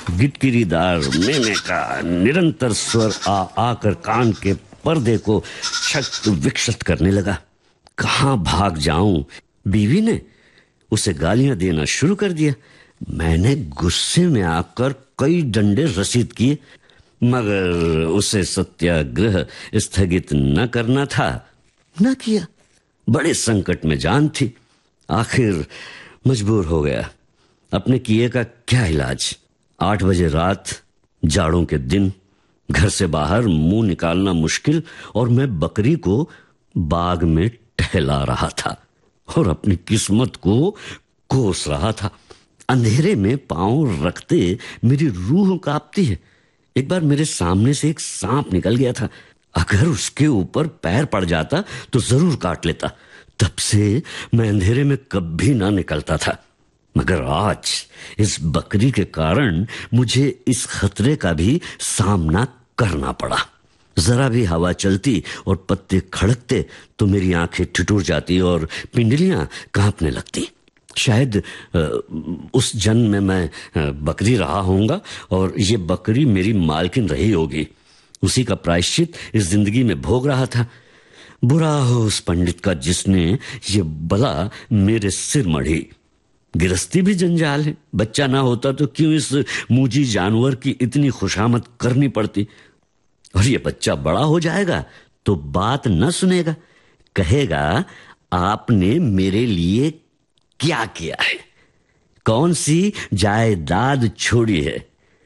गिटकिरीदार मेमे का निरंतर स्वर आ आकर कान के पर्दे को क्षत विक्षत करने लगा। कहाँ भाग जाऊं? बीवी ने उसे गालियां देना शुरू कर दिया। मैंने गुस्से में आकर कई डंडे रसीद किए, मगर उसे सत्याग्रह स्थगित न करना था, न किया। बड़े संकट में जान थी। आखिर मजबूर हो गया। अपने किए का क्या इलाज? 8 बजे रात, जाड़ों के दिन, घर से बाहर मुंह निकालना मुश्किल, और मैं बकरी को बाग में टहला रहा था और अपनी किस्मत को कोस रहा था। अंधेरे में पांव रखते मेरी रूह कांपती है। एक बार मेरे सामने से एक सांप निकल गया था। अगर उसके ऊपर पैर पड़ जाता तो जरूर काट लेता। तब से मैं अंधेरे में कभी ना निकलता था, मगर आज इस बकरी के कारण मुझे इस खतरे का भी सामना करना पड़ा। जरा भी हवा चलती और पत्ते खड़कते तो मेरी आंखें ठिठुर जाती और पिंडलियां कांपने लगती। शायद उस जन्म में मैं बकरी रहा होऊंगा और ये बकरी मेरी मालकिन रही होगी। उसी का प्रायश्चित इस जिंदगी में भोग रहा था। बुरा हो उस पंडित का जिसने ये बला मेरे सिर मढ़ी। गिरस्ती भी जंजाल है। बच्चा ना होता तो क्यों इस मूजी जानवर की इतनी खुशामद करनी पड़ती। और ये बच्चा बड़ा हो जाएगा तो बात न सुनेगा, कहेगा आपने मेरे लिए क्या किया है, कौन सी जायदाद छोड़ी है।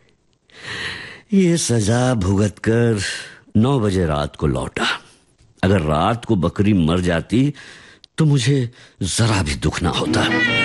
ये सजा भुगत कर 9 बजे रात को लौटा। अगर रात को बकरी मर जाती तो मुझे जरा भी दुख ना होता।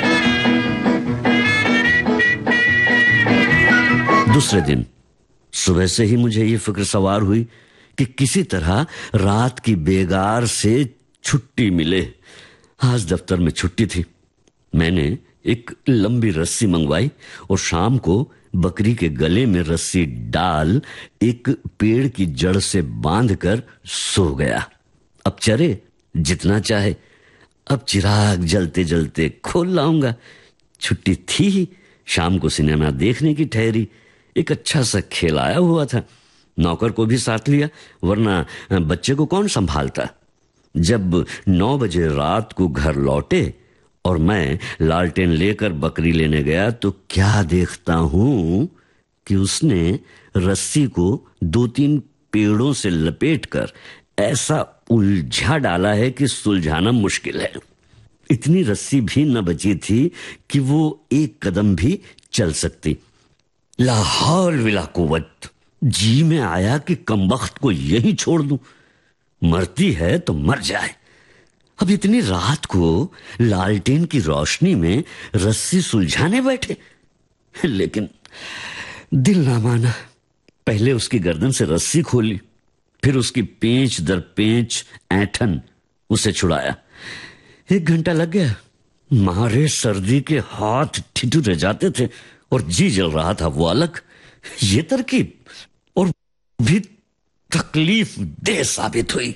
दूसरे दिन सुबह से ही मुझे ये फिक्र सवार हुई कि किसी तरह रात की बेगार से छुट्टी मिले। आज दफ्तर में छुट्टी थी। मैंने एक लंबी रस्सी मंगवाई और शाम को बकरी के गले में रस्सी डाल एक पेड़ की जड़ से बांधकर सो गया। अब चरे जितना चाहे। अब चिराग जलते जलते खोल लाऊंगा। छुट्टी थी ही। शाम को सिनेमा देखने की ठहरी। एक अच्छा सा खेल आया हुआ था। नौकर को भी साथ लिया, वरना बच्चे को कौन संभालता। जब 9 बजे रात को घर लौटे और मैं लालटेन लेकर बकरी लेने गया तो क्या देखता हूं कि उसने रस्सी को 2-3 पेड़ों से लपेटकर ऐसा उलझा डाला है कि सुलझाना मुश्किल है। इतनी रस्सी भी न बची थी कि वो एक कदम भी चल सकती। ला हौल विला कुव्वत। जी में आया कि कमबख्त को यही छोड़ दूं। मरती है तो मर जाए। अब इतनी रात को लालटेन की रोशनी में रस्सी सुलझाने बैठे। लेकिन दिल ना माना। पहले उसकी गर्दन से रस्सी खोली, फिर उसकी पेंच दर पेंच ऐंठन उसे छुड़ाया। 1 घंटा लग गया। मारे सर्दी के हाथ ठिठुरे जाते थे और जी जल रहा था वो अलग। ये तरकीब और भी तकलीफ देह साबित हुई।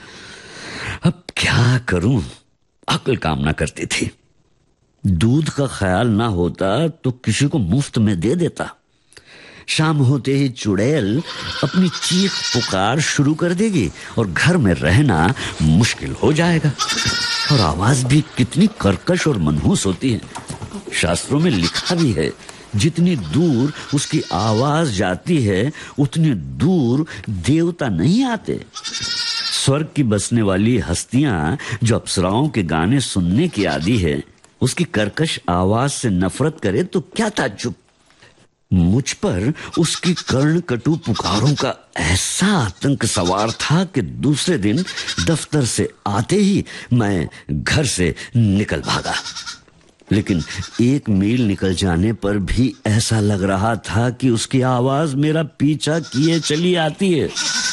अब क्या करूं? अक्ल काम ना करती थी। दूध का ख्याल ना होता तो किसी को मुफ्त में दे देता। शाम होते ही चुड़ैल अपनी चीख पुकार शुरू कर देगी और घर में रहना मुश्किल हो जाएगा। और आवाज भी कितनी कर्कश और मनहूस होती है। शास्त्रों में लिखा भी है, जितनी दूर उसकी आवाज जाती है उतनी दूर देवता नहीं आते। स्वर्ग की बसने वाली हस्तियां जो अप्सराओं के गाने सुनने की आदी है, उसकी कर्कश आवाज से नफरत करे तो क्या ताज्जुब। मुझ पर उसकी कर्ण कटु पुकारों का ऐसा आतंक सवार था कि दूसरे दिन दफ्तर से आते ही मैं घर से निकल भागा। लेकिन 1 मील निकल जाने पर भी ऐसा लग रहा था कि उसकी आवाज मेरा पीछा किए चली आती है।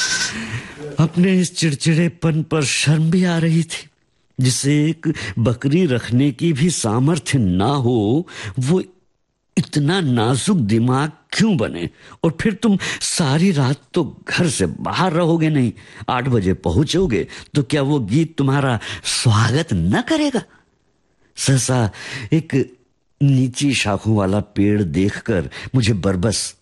अपने इस चिड़चिड़ेपन पर शर्म भी आ रही थी। जिसे एक बकरी रखने की भी सामर्थ्य ना हो, वो इतना नाजुक दिमाग क्यों बने। और फिर तुम सारी रात तो घर से बाहर रहोगे नहीं। 8 बजे पहुंचोगे तो क्या वो गीत तुम्हारा स्वागत न करेगा? सहसा एक नीची शाखों वाला पेड़ देखकर मुझे बरबस